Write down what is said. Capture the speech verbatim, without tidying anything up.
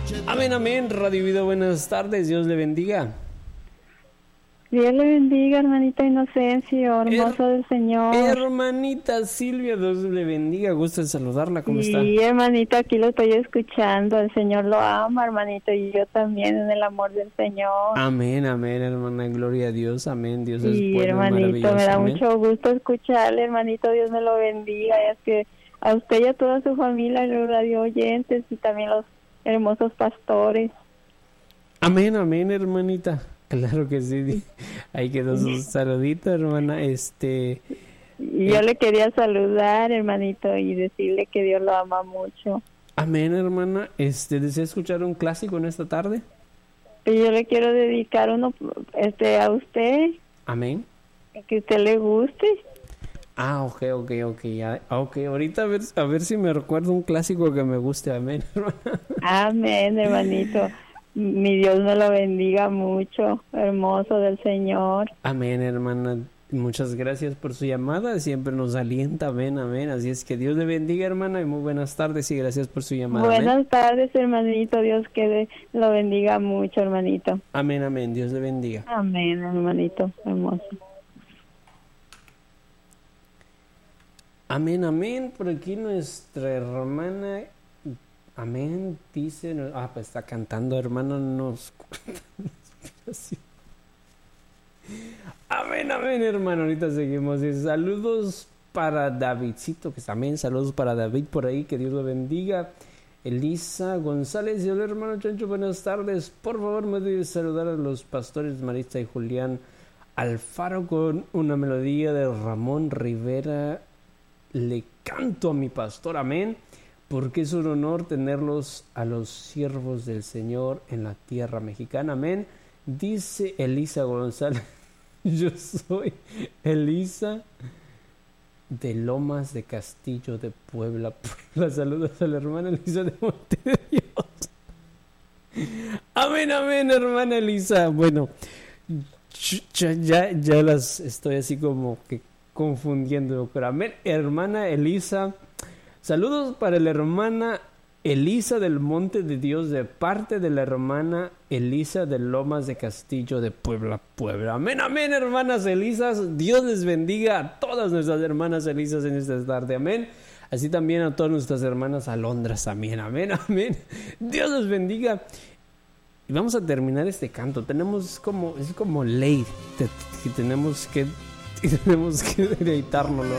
Amén, amén. Radio Vida, buenas tardes. Dios le bendiga. Dios le bendiga, hermanita Inocencio, hermoso Her- del Señor. Hermanita Silvia, Dios le bendiga. Gusto en saludarla. ¿Cómo está? Sí, hermanito, aquí lo estoy escuchando. El Señor lo ama, hermanito, y yo también en el amor del Señor. Amén, amén, hermana. Gloria a Dios. Amén. Dios es Sí, bueno, hermanito, maravilloso. me da Amén. mucho gusto escucharle, hermanito. Dios me lo bendiga. Es que a usted y a toda su familia, los radio oyentes y también los hermosos pastores. Amén, amén, hermanita. Claro que sí. Ahí quedó su saludito, hermana. Este. Y yo le quería saludar, hermanito, y decirle que Dios lo ama mucho. Amén, hermana. Este, ¿desea escuchar un clásico en esta tarde? Y yo le quiero dedicar uno este a usted, Amén. que a usted le guste. Ah, ok, ok, ok. Ya, ok, ahorita a ver, a ver si me recuerdo un clásico que me guste. Amén, hermana. Amén, hermanito. Mi Dios me lo bendiga mucho, hermoso del Señor. Amén, hermana. Muchas gracias por su llamada. Siempre nos alienta. Amén, amén. Así es que Dios le bendiga, hermana. Y muy buenas tardes y gracias por su llamada. Buenas Amén, tardes, hermanito. Dios que le- lo bendiga mucho, hermanito. amén, amén. Dios le bendiga. Amén, hermanito, hermoso. Amén, amén. Por aquí nuestra hermana. Amén, dice. Ah, pues está cantando, hermana. Nos. Amén, amén, hermano. Ahorita seguimos. Y saludos para Davidcito, que también saludos para David por ahí. Que Dios lo bendiga. Elisa González y el hermano Chancho, buenas tardes. Por favor, me debe saludar a los pastores Marista y Julián Alfaro con una melodía de Ramón Rivera. Le canto a mi pastor, amén, porque es un honor tenerlos a los siervos del Señor en la tierra mexicana, amén. Dice Elisa González, yo soy Elisa de Lomas de Castillo de Puebla. Puebla. Saludos a la hermana Elisa de Monte de Dios. Amén, amén, hermana Elisa. Bueno, ya, ya, ya las estoy así como que confundiendo, pero amén, hermana Elisa. Saludos para la hermana Elisa del Monte de Dios de parte de la hermana Elisa de Lomas de Castillo de Puebla, Puebla. Amén, amén, hermanas Elisas. Dios les bendiga a todas nuestras hermanas Elisas en esta tarde, amén. Así también a todas nuestras hermanas alondras también, amén, amén. Dios les bendiga. Y vamos a terminar este canto. Tenemos como, es como ley que tenemos que, tenemos que deleitarnos.